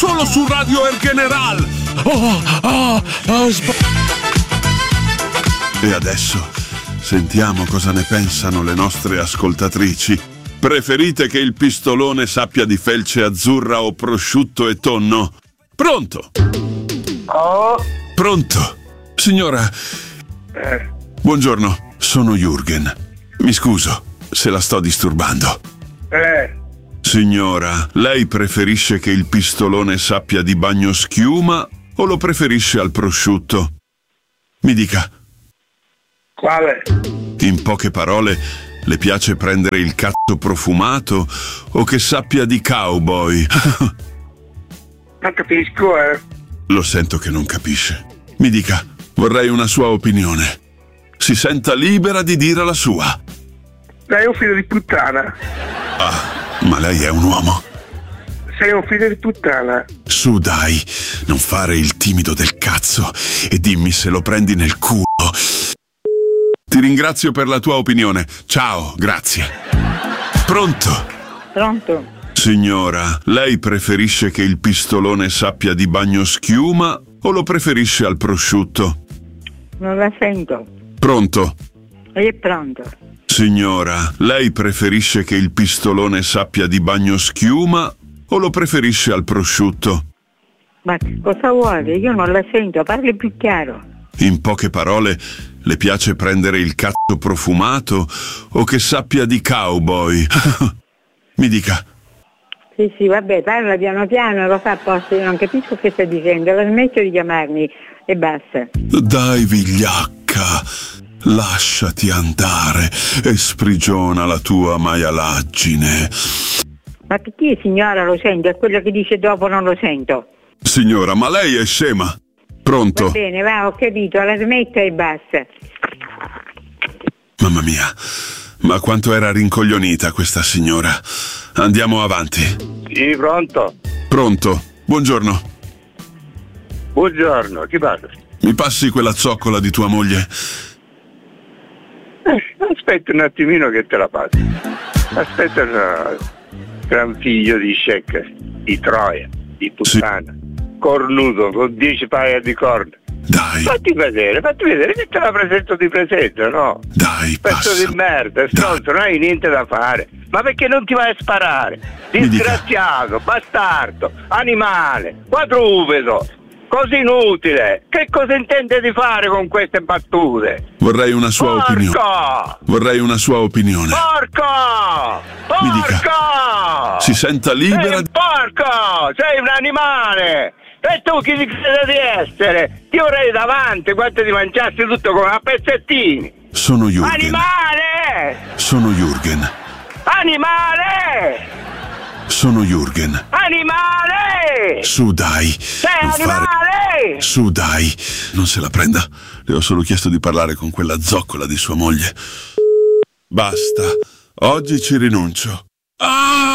solo su Radio El General. E adesso sentiamo cosa ne pensano le nostre ascoltatrici. Preferite che il pistolone sappia di felce azzurra o prosciutto e tonno? Pronto? Pronto? Signora? Buongiorno, sono Jürgen. Mi scuso se la sto disturbando. Signora, lei preferisce che il pistolone sappia di bagnoschiuma o lo preferisce al prosciutto? Mi dica. Quale? In poche parole, le piace prendere il cazzo profumato o che sappia di cowboy? Non capisco, Lo sento che non capisce. Mi dica, vorrei una sua opinione. Si senta libera di dire la sua. Lei è un figlio di puttana. Ma lei è un uomo. Sei un figlio di puttana. Su dai, non fare il timido del cazzo e dimmi se lo prendi nel culo. Ti ringrazio per la tua opinione. Ciao, grazie. Pronto? Pronto? Signora, lei preferisce che il pistolone sappia di bagnoschiuma o lo preferisce al prosciutto? Non la sento. Pronto? È pronto. Signora, lei preferisce che il pistolone sappia di bagnoschiuma o lo preferisce al prosciutto? Ma cosa vuole? Io non la sento, parli più chiaro. In poche parole, le piace prendere il cazzo profumato o che sappia di cowboy? Mi dica. Sì, vabbè, parla piano piano, lo fa apposta, io non capisco che sta dicendo, la smetto di chiamarmi e basta. Dai, vigliacca, lasciati andare e sprigiona la tua maialaggine. Ma perché signora lo sento? È quello che dice dopo non lo sento. Signora, ma lei è scema? Pronto? Va bene, va, ho capito, la smetta e basta. Mamma mia, ma quanto era rincoglionita questa signora. Andiamo avanti. Sì, pronto? Pronto? Buongiorno. Buongiorno, chi parla? Mi passi quella zoccola di tua moglie? Aspetta un attimino che te la passo. Aspetta, gran figlio di Shek, di Troia, di puttana, cornuto con 10 paia di corna. Dai. Fatti vedere che te la presento di presenza, no? Dai, pezzo passa. di merda, stronzo, non hai niente da fare. Ma perché non ti vai a sparare? Mi dica. Disgraziato, bastardo, animale, quadrupede, così inutile. Che cosa intende di fare con queste battute? Vorrei una sua opinione. Vorrei una sua opinione. Porco! Mi dica. Porco! Si senta libera. Sei un porco! Sei un animale! E tu chi ti crede di essere? Ti vorrei davanti, quanto ti mangiassi tutto come a pezzettini! Sono Jürgen. Animale! Sono Jürgen. Animale! Sono Jürgen. Animale! Su dai. Sei Non fare- animale! Su dai. Non se la prenda. Le ho solo chiesto di parlare con quella zoccola di sua moglie. Basta. Oggi ci rinuncio.